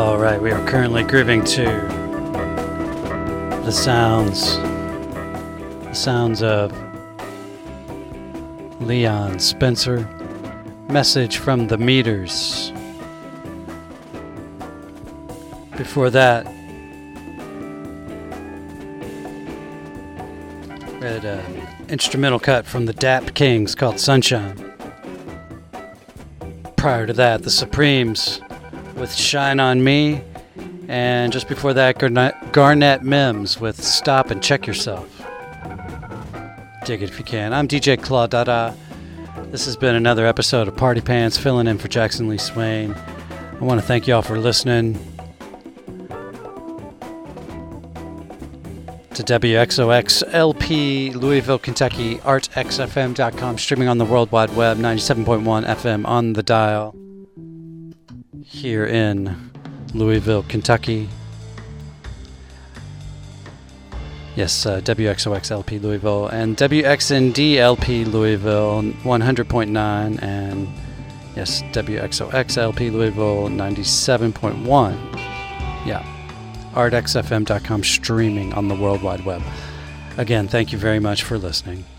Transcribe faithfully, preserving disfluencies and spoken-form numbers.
All right, we are currently grooving to the sounds, the sounds of Leon Spencer, Message from the Meters. Before that, we had an instrumental cut from the Dap Kings called Sunshine. Prior to that, the Supremes with Shine on Me, and just before that, Garnett, Garnett Mims with Stop and Check Yourself. Dig it if you can. I'm D J Claw Dada. This has been another episode of Party Pants, filling in for Jackson Lee Swain. I want to thank y'all for listening to W X O X L P, Louisville, Kentucky, art x f m dot com, streaming on the World Wide Web, ninety-seven point one F M on the dial. Here in Louisville, Kentucky. Yes, uh, W X O X L P Louisville and W X N D L P Louisville one hundred point nine, and yes, W X O X L P Louisville ninety-seven point one. Yeah, art x f m dot com, streaming on the World Wide Web. Again, thank you very much for listening.